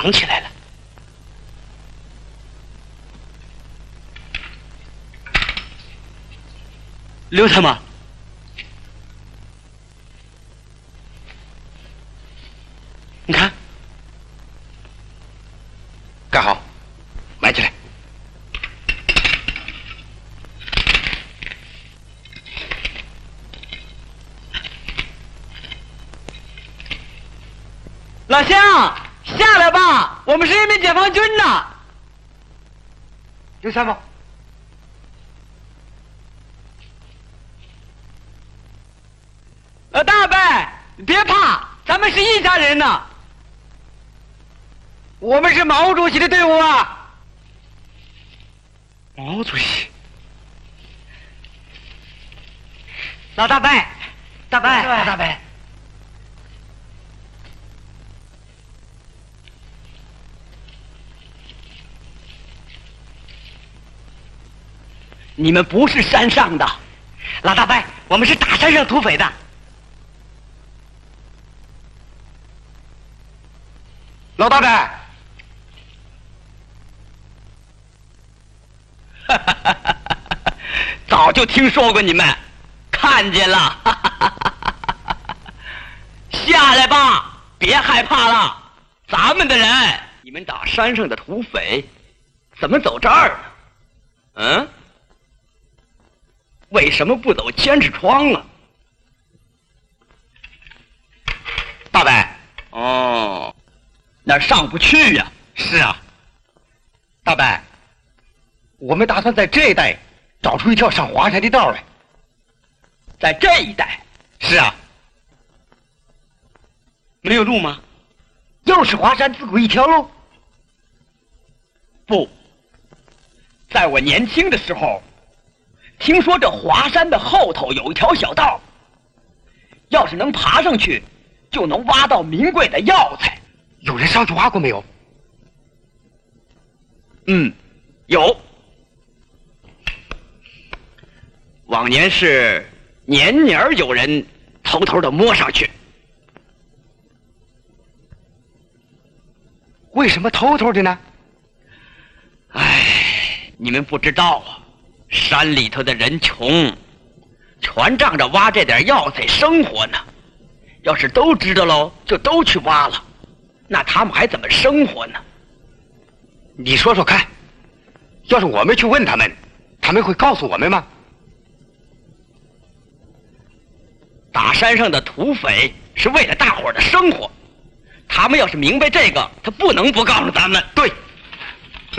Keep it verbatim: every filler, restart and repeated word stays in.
想起来了。刘他妈，你看， 干好，埋起来。 老乡，下来吧，我们是人民解放军呐。 有什么？ 老大伯，别怕，咱们是一家人呐。我们是毛主席的队伍啊。毛主席。老大伯，大伯，老大伯。你们不是山上的，老大伯，我们是大山上土匪的。 老大伯， 哈哈哈哈哈！早就听说过你们，看见了，哈哈哈哈哈！下来吧，别害怕了，咱们的人。你们打山上的土匪，怎么走这儿呢？嗯？为什么不走千尺窗啊？大伯，哦。那儿上不去呀、啊！ 是啊，大伯，我们打算在这一带找出一条上华山的道来。 在这一带？ 是啊。 没有路吗？ 又是华山自古一条路。 不，在我年轻的时候，听说这华山的后头有一条小道，要是能爬上去，就能挖到名贵的药材。 有人上去挖过没有？ 嗯，有。往年是年年有人偷偷的摸上去。 为什么偷偷的呢？ 唉，你们不知道啊，山里头的人穷，全仗着挖这点药材生活呢。要是都知道喽，就都去挖了。那他们还怎么生活呢？ 你说说看，要是我们去问他们，他们会告诉我们吗？ 打山上的土匪是为了大伙儿的生活，他们要是明白这个，他不能不告诉咱们。 对。